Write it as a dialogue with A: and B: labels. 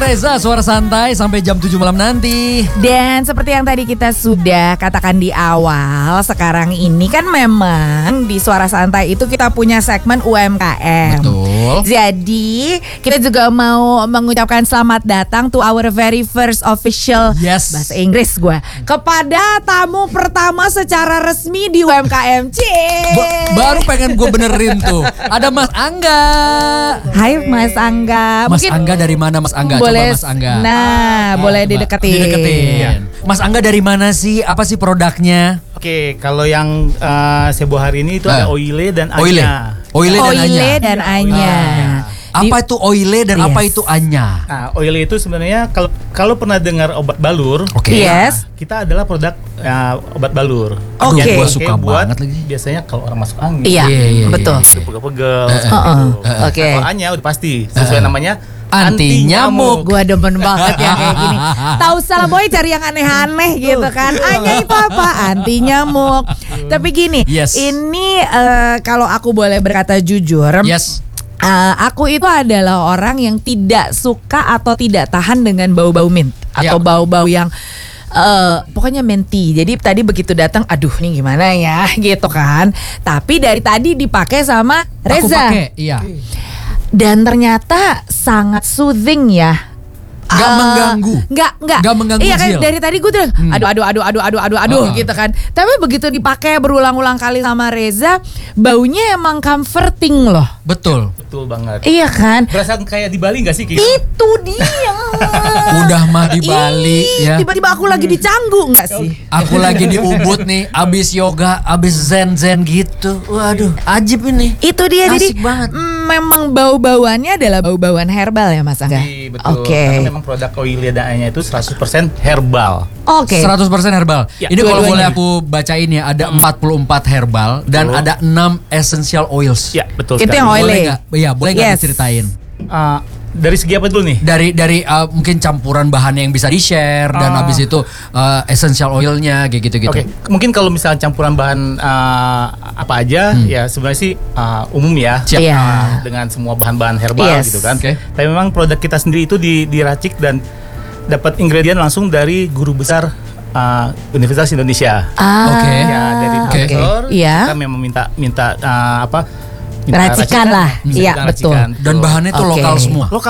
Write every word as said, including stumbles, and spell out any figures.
A: Reza, Suara Santai sampai jam tujuh malam nanti.
B: Dan seperti yang tadi kita sudah katakan di awal, sekarang ini kan memang di Suara Santai itu kita punya segmen U M K M.
A: Betul.
B: Jadi kita juga mau mengucapkan selamat datang to our very first official
A: Yes.
B: bahasa Inggris gue kepada tamu pertama secara resmi di U M K M. Cie.
A: Ba- baru pengen gue benerin tuh. Ada Mas Angga.
B: Hai Mas Angga.
A: Mas Angga dari mana Mas Angga?
B: boleh,
A: Coba Mas Angga.
B: Nah, boleh
A: Coba
B: dideketin.
A: Dideketin. Mas Angga dari mana sih? Apa sih produknya?
C: Oke, kalau yang uh, saya bawa hari ini itu
A: Eh.
C: ada Oile dan Anya.
A: Oile. Oile dan
B: Oile
A: Anya.
B: dan Anya.
A: Apa itu Oile dan
B: Yes.
A: apa itu Anya?
C: Nah, Oile itu sebenarnya kalau kalau pernah dengar obat balur,
A: Oke.
B: Yes.
C: kita adalah produk uh, obat balur.
A: Aduh,
B: Oke.
A: gua
C: Yang
A: suka
C: dipakai buat
A: banget lagi.
C: Biasanya kalau orang masuk angin.
B: Iya,
A: Iya, iya,
B: betul.
A: iya, iya.
C: Pegel-pegel.
A: Eh, eh.
C: seperti
B: Uh-uh.
C: itu.
B: Eh, eh. Oke.
C: Kalau Anya udah pasti sesuai namanya
A: Anti nyamuk.
B: Gua demen banget ya kayak gini. Tahu salah boy cari yang aneh-aneh gitu kan. Anya itu apa? Anti nyamuk. Tapi gini,
A: Yes.
B: ini eh, kalau aku boleh berkata jujur,
A: Yes.
B: eh, aku itu adalah orang yang tidak suka atau tidak tahan dengan bau-bau mint atau
A: Ya.
B: bau-bau yang eh pokoknya menti. Jadi tadi begitu datang, aduh nih gimana ya gitu kan. Tapi dari tadi dipakai sama
A: Aku
B: Reza.
A: pakai, iya.
B: Dan ternyata sangat soothing ya.
A: Nggak
B: Eh,
A: mengganggu.
B: Nggak, nggak.
A: Nggak mengganggu,
B: Iya kan
A: Zil.
B: dari tadi gue tuh
A: Hmm.
B: aduh aduh aduh aduh aduh aduh aduh
A: Uh-uh.
B: gitu kan. Tapi begitu dipakai berulang-ulang kali sama Reza, baunya emang comforting loh.
A: Betul.
C: Betul banget.
B: Iya kan?
C: Berasa kayak di Bali nggak sih? Ki?
B: Itu dia.
A: Udah mah di Bali
B: Ih,
A: ya.
B: Tiba-tiba aku lagi di Canggu nggak sih?
A: Aku lagi di Ubud nih, abis yoga, abis zen-zen gitu. Waduh, ajib ini.
B: Itu dia jadi
A: Asik banget.
B: mm, memang bau-bauannya adalah bau-bauan herbal ya Mas Angga.
C: Iya, betul.
B: Oke.
C: Karena memang produk Oile dan Anya itu seratus persen herbal.
B: Oke.
A: seratus persen herbal.
C: Ya,
A: Ini kalau boleh
B: dua-duanya.
A: aku bacain ya, ada empat puluh empat herbal dan
C: Betul.
A: ada enam essential oils.
C: Ya, betul
B: Itu
C: sekali.
B: yang oil.
A: Boleh
B: Oily.
A: nggak? Iya, boleh nggak
B: Yes.
A: diceritain?
C: Uh, dari segi apa dulu nih?
A: Dari dari uh, mungkin campuran bahan yang bisa di-share dan
C: Ah.
A: habis itu uh, essential oilnya kayak gitu-gitu.
C: Oke, mungkin kalau misalnya campuran bahan uh, apa aja, ya sebenarnya sih uh, umum ya,
A: Siap.
B: Iya.
C: Uh, dengan semua bahan-bahan herbal
B: Yes.
C: gitu kan.
A: Oke.
C: Tapi memang produk kita sendiri itu di, diracik dan dapat ingredient langsung dari guru besar uh, Universitas Indonesia.
B: Ah.
A: Oke.
C: Ya dari
A: Oke.
C: profesor,
B: Iya.
C: kita memang minta minta uh, apa? minta
B: Racikan lah.
C: Hmm.
B: Iya,
C: Racikan,
B: betul.
C: racikan,
A: Dan bahannya itu
B: Oke.
A: lokal semua.
C: Lokal